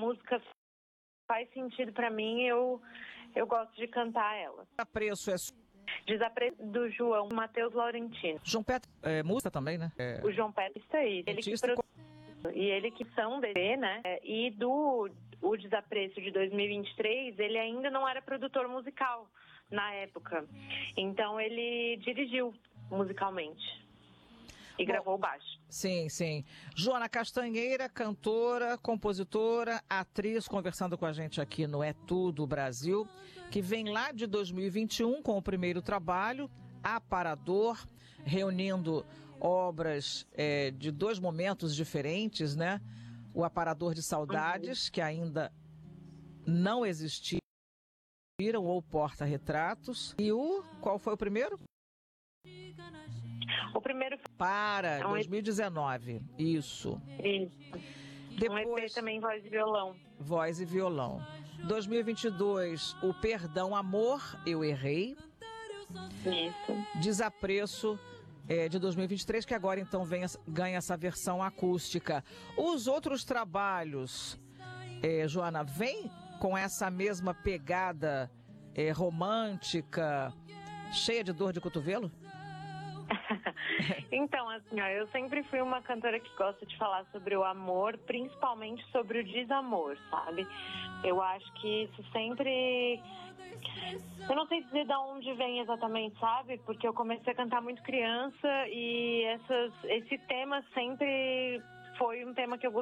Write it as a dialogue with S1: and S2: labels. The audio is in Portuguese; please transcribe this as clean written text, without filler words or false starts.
S1: música faz sentido pra mim, eu gosto de cantar ela.
S2: Desapreço é...
S1: Desapreço do João Matheus Laurentino.
S2: João Petro é música também, né?
S1: O João Petro, isso aí. Ele que e ele que são dele, né? E o Desapreço de 2023, ele ainda não era produtor musical na época. Então ele dirigiu musicalmente e gravou o baixo.
S2: Sim, sim. Joana Castanheira, cantora, compositora, atriz, conversando com a gente aqui no É Tudo Brasil, que vem lá de 2021 com o primeiro trabalho, Aparador, reunindo obras de dois momentos diferentes, né? O Aparador de Saudades, que ainda não existiram, ou Porta-Retratos. E qual foi o primeiro?
S1: O primeiro
S2: Para 2019, isso.
S1: Depois, um EP também, Voz e Violão.
S2: Voz e Violão. 2022, o Perdão, Amor, Eu Errei.
S1: Isso.
S2: Desapreço de 2023, que agora então ganha essa versão acústica. Os outros trabalhos, Joana, vem com essa mesma pegada romântica, cheia de dor de cotovelo?
S1: Então, assim, eu sempre fui uma cantora que gosta de falar sobre o amor, principalmente sobre o desamor, sabe? Eu acho que isso sempre... Eu não sei dizer de onde vem exatamente, sabe? Porque eu comecei a cantar muito criança e esse tema sempre foi um tema que eu gostei